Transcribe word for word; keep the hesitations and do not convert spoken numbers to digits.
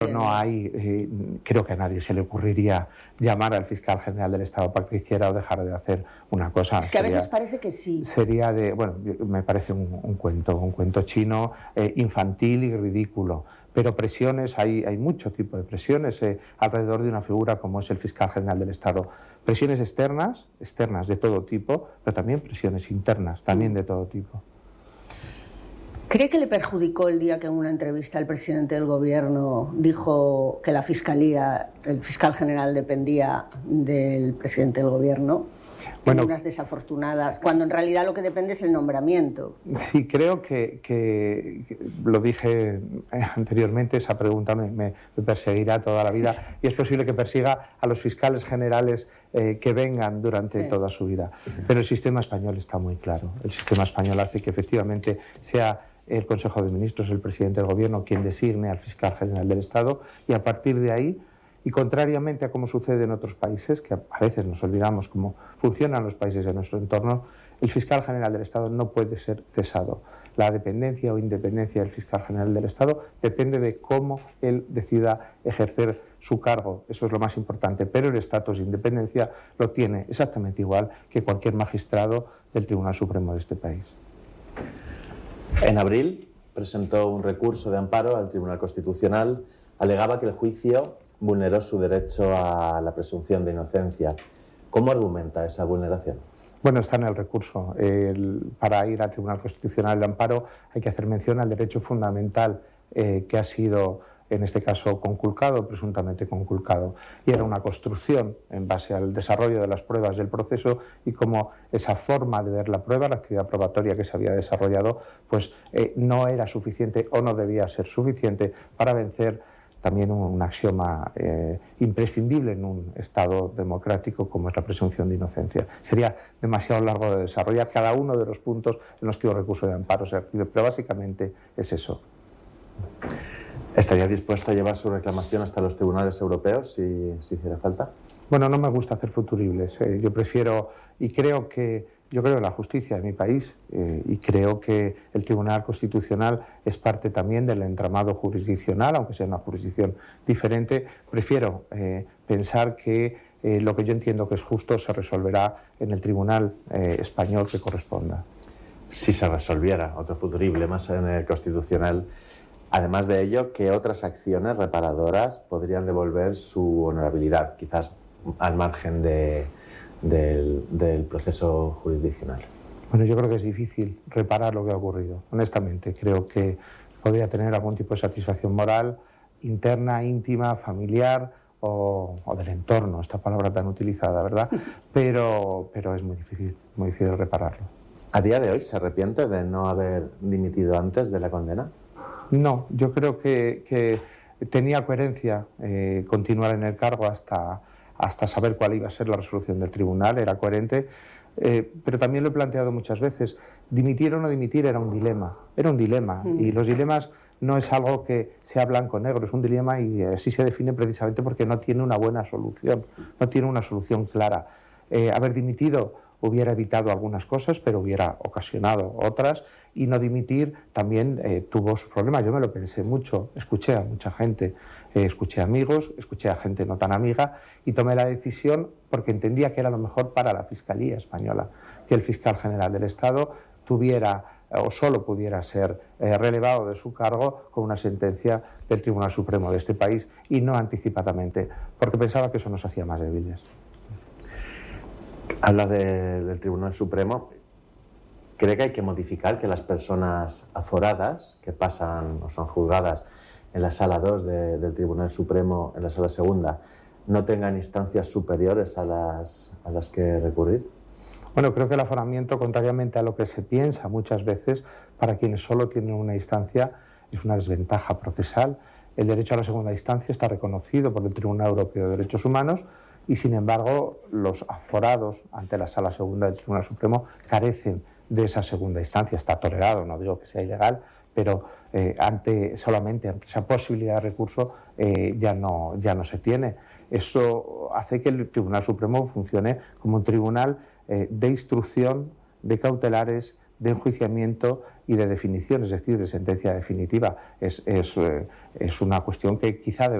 No hay, eh, creo que a nadie se le ocurriría llamar al fiscal general del Estado para que hiciera o dejara de hacer una cosa. Es que a sería, veces parece que sí. Sería de, bueno, me parece un, un cuento, un cuento chino, eh, infantil y ridículo. Pero presiones, hay, hay mucho tipo de presiones eh, alrededor de una figura como es el fiscal general del Estado. Presiones externas, externas de todo tipo, pero también presiones internas, también de todo tipo. ¿Cree que le perjudicó el día que en una entrevista el presidente del gobierno dijo que la fiscalía, el fiscal general dependía del presidente del gobierno? Bueno, unas desafortunadas, cuando en realidad lo que depende es el nombramiento. Sí, creo que, que, que lo dije anteriormente, esa pregunta me, me, me perseguirá toda la vida y es posible que persiga a los fiscales generales eh, que vengan durante sí. toda su vida. Pero el sistema español está muy claro. El sistema español hace que efectivamente sea el Consejo de Ministros, el presidente del Gobierno, quien designe al fiscal general del Estado y a partir de ahí, y contrariamente a como sucede en otros países, que a veces nos olvidamos cómo funcionan los países de nuestro entorno, el fiscal general del Estado no puede ser cesado. La dependencia o independencia del fiscal general del Estado depende de cómo él decida ejercer su cargo. Eso es lo más importante, pero el estatus de independencia lo tiene exactamente igual que cualquier magistrado del Tribunal Supremo de este país. En abril presentó un recurso de amparo al Tribunal Constitucional. Alegaba que el juicio vulneró su derecho a la presunción de inocencia. ¿Cómo argumenta esa vulneración? Bueno, está en el recurso. El, para ir al Tribunal Constitucional de amparo hay que hacer mención al derecho fundamental eh, que ha sido, en este caso, conculcado, presuntamente conculcado. Y era una construcción en base al desarrollo de las pruebas del proceso y cómo esa forma de ver la prueba, la actividad probatoria que se había desarrollado, pues eh, no era suficiente o no debía ser suficiente para vencer también un, un axioma eh, imprescindible en un Estado democrático como es la presunción de inocencia. Sería demasiado largo de desarrollar cada uno de los puntos en los que un recurso de amparo se recibe, pero básicamente es eso. ¿Estaría dispuesto a llevar su reclamación hasta los tribunales europeos si, si hiciera falta? Bueno, no me gusta hacer futuribles. Eh, yo prefiero, y creo que Yo creo en la justicia de mi país eh, y creo que el Tribunal Constitucional es parte también del entramado jurisdiccional, aunque sea una jurisdicción diferente. Prefiero eh, pensar que eh, lo que yo entiendo que es justo se resolverá en el Tribunal eh, español que corresponda. Si se resolviera otro futurible más en el Constitucional, además de ello, ¿qué otras acciones reparadoras podrían devolver su honorabilidad, quizás al margen de... Del, del proceso jurisdiccional? Bueno, yo creo que es difícil reparar lo que ha ocurrido. Honestamente, creo que podría tener algún tipo de satisfacción moral, interna, íntima, familiar o, o del entorno, esta palabra tan utilizada, ¿verdad? Pero, pero es muy difícil, muy difícil repararlo. ¿A día de hoy se arrepiente de no haber dimitido antes de la condena? No, yo creo que, que tenía coherencia eh, continuar en el cargo hasta... hasta saber cuál iba a ser la resolución del tribunal, era coherente, eh, pero también lo he planteado muchas veces, dimitir o no dimitir era un dilema, era un dilema, mm. y los dilemas no es algo que sea blanco o negro, es un dilema y así se define precisamente porque no tiene una buena solución, no tiene una solución clara. Eh, haber dimitido hubiera evitado algunas cosas, pero hubiera ocasionado otras, y no dimitir también eh, tuvo sus problemas. Yo me lo pensé mucho, escuché a mucha gente, eh, escuché a amigos, escuché a gente no tan amiga, y tomé la decisión porque entendía que era lo mejor para la Fiscalía española, que el fiscal general del Estado tuviera o solo pudiera ser eh, relevado de su cargo con una sentencia del Tribunal Supremo de este país y no anticipadamente, porque pensaba que eso nos hacía más débiles. Habla de, del Tribunal Supremo. ¿Cree que hay que modificar que las personas aforadas que pasan o son juzgadas en la sala dos de, del Tribunal Supremo, en la sala segunda, no tengan instancias superiores a las, a las que recurrir? Bueno, creo que el aforamiento, contrariamente a lo que se piensa muchas veces, para quienes solo tienen una instancia, es una desventaja procesal. El derecho a la segunda instancia está reconocido por el Tribunal Europeo de Derechos Humanos y, sin embargo, los aforados ante la Sala Segunda del Tribunal Supremo carecen de esa segunda instancia. Está tolerado, no digo que sea ilegal, pero eh, ante, solamente ante esa posibilidad de recurso eh, ya, no, ya no se tiene. Eso hace que el Tribunal Supremo funcione como un tribunal eh, de instrucción, de cautelares, de enjuiciamiento y de definición, es decir, de sentencia definitiva. Es, es, eh, es una cuestión que quizá debe